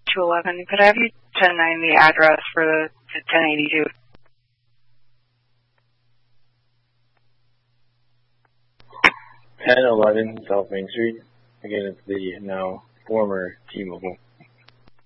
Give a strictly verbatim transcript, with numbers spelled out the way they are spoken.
two eleven. Could I have you ten nine the address for the, the ten eighty-two? ten eleven South Main Street. Again, it's the now former T-Mobile.